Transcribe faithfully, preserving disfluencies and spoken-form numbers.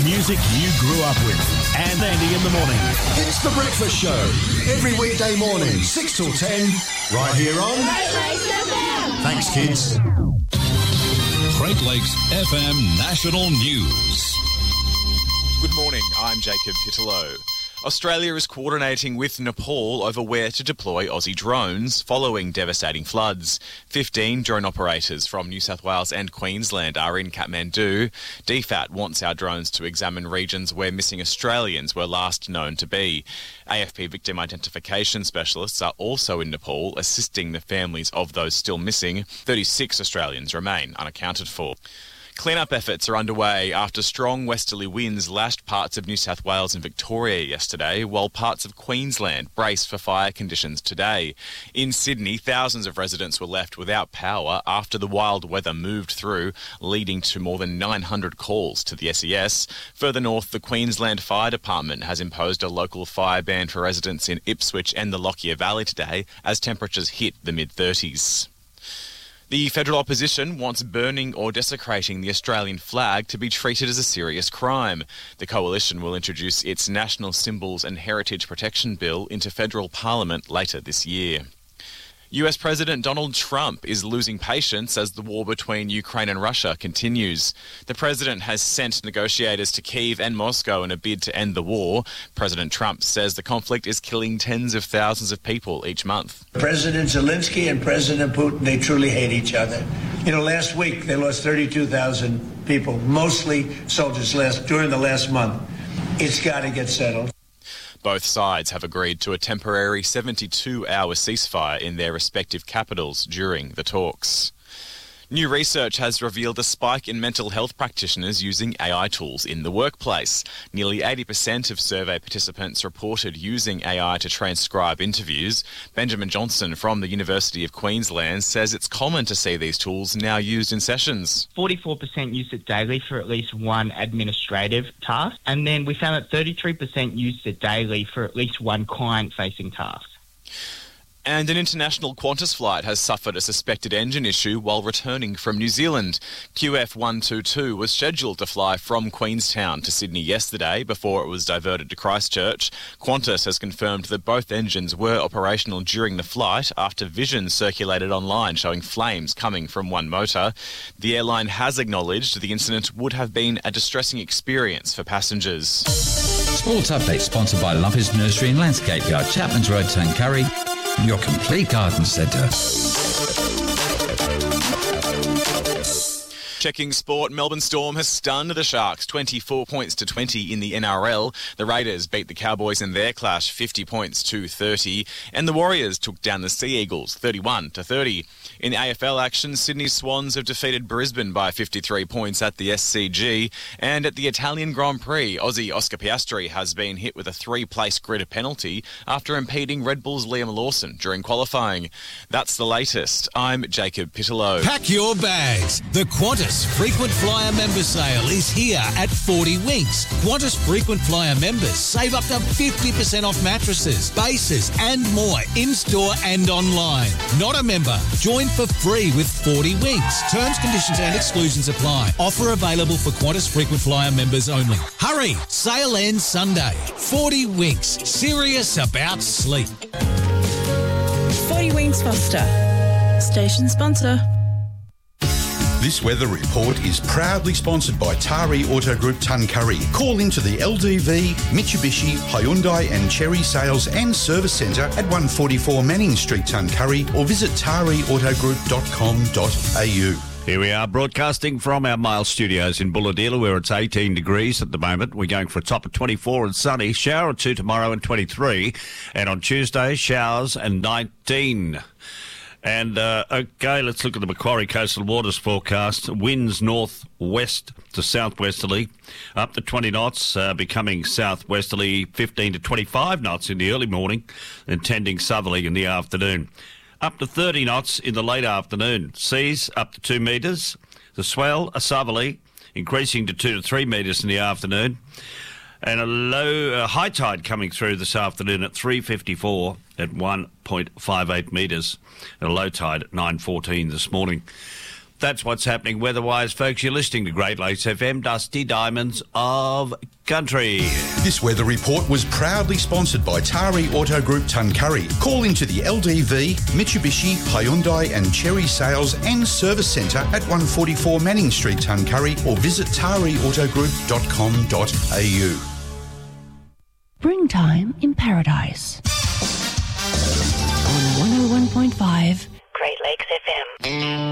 music you grew up with. And Andy in the morning. It's The Breakfast Show. Every weekday morning, six till ten, right here on... Great Lakes F M. Thanks, kids. Great Lakes F M National News. Good morning, I'm Jacob Pittello. Australia is coordinating with Nepal over where to deploy Aussie drones following devastating floods. Fifteen drone operators from New South Wales and Queensland are in Kathmandu. D FAT wants our drones to examine regions where missing Australians were last known to be. A F P victim identification specialists are also in Nepal, assisting the families of those still missing. thirty-six Australians remain unaccounted for. Clean-up efforts are underway after strong westerly winds lashed parts of New South Wales and Victoria yesterday, while parts of Queensland brace for fire conditions today. In Sydney, thousands of residents were left without power after the wild weather moved through, leading to more than nine hundred calls to the S E S. Further north, the Queensland Fire Department has imposed a local fire ban for residents in Ipswich and the Lockyer Valley today as temperatures hit the mid-thirties. The federal opposition wants burning or desecrating the Australian flag to be treated as a serious crime. The coalition will introduce its National Symbols and Heritage Protection Bill into federal parliament later this year. U S President Donald Trump is losing patience as the war between Ukraine and Russia continues. The president has sent negotiators to Kyiv and Moscow in a bid to end the war. President Trump says the conflict is killing tens of thousands of people each month. President Zelensky and President Putin, they truly hate each other. You know, last week they lost thirty-two thousand people, mostly soldiers last during the last month. It's got to get settled. Both sides have agreed to a temporary seventy-two hour ceasefire in their respective capitals during the talks. New research has revealed a spike in mental health practitioners using A I tools in the workplace. Nearly eighty percent of survey participants reported using A I to transcribe interviews. Benjamin Johnson from the University of Queensland says it's common to see these tools now used in sessions. forty-four percent use it daily for at least one administrative task, and then we found that thirty-three percent used it daily for at least one client-facing task. And an international Qantas flight has suffered a suspected engine issue while returning from New Zealand. Q F one twenty-two was scheduled to fly from Queenstown to Sydney yesterday before it was diverted to Christchurch. Qantas has confirmed that both engines were operational during the flight after vision circulated online showing flames coming from one motor. The airline has acknowledged the incident would have been a distressing experience for passengers. Sports update sponsored by Lumpers Nursery and Landscape Yard, Chapman's Road, Tuncurry. Your complete garden centre. Checking sport, Melbourne Storm has stunned the Sharks twenty-four points to twenty in the N R L. The Raiders beat the Cowboys in their clash fifty points to thirty. And the Warriors took down the Sea Eagles thirty-one to thirty. In A F L action, Sydney Swans have defeated Brisbane by fifty-three points at the S C G. And at the Italian Grand Prix, Aussie Oscar Piastri has been hit with a three-place grid penalty after impeding Red Bull's Liam Lawson during qualifying. That's the latest. I'm Jacob Pittello. Pack your bags. The Qantas Frequent Flyer Member Sale is here at forty Winks. Qantas Frequent Flyer members save up to fifty percent off mattresses, bases and more in-store and online. Not a member? Join for free with forty Winks. Terms, conditions and exclusions apply. Offer available for Qantas Frequent Flyer members only. Hurry! Sale ends Sunday. forty Winks. Serious about sleep. forty Winks Foster. Station sponsor. This weather report is proudly sponsored by Tari Auto Group Tuncurry. Call into the L D V, Mitsubishi, Hyundai and Chery Sales and Service Centre at one forty-four Manning Street, Tuncurry, or visit tari auto group dot com dot a u. Here we are broadcasting from our Mail Studios in Bulahdelah, where it's eighteen degrees at the moment. We're going for a top of twenty-four and sunny. Shower or two tomorrow and twenty-three. And on Tuesday, showers and nineteen. And, uh, okay, let's look at the Macquarie Coastal Waters forecast. Winds north-west to southwesterly, up to twenty knots, uh, becoming southwesterly fifteen to twenty-five knots in the early morning, and tending southerly in the afternoon. Up to thirty knots in the late afternoon. Seas up to two metres. The swell, a southerly, increasing to two to three metres in the afternoon. And a low uh, high tide coming through this afternoon at three fifty-four at one point five eight metres. And a low tide at nine fourteen this morning. That's what's happening weather-wise, folks. You're listening to Great Lakes F M, Dusty Diamonds of Country. This weather report was proudly sponsored by Tari Auto Group Tuncurry. Call into the L D V, Mitsubishi, Hyundai and Cherry Sales and Service Centre at one forty-four Manning Street, Tuncurry, or visit tari auto group dot com dot a u. Springtime in Paradise. On one oh one point five Great Lakes F M.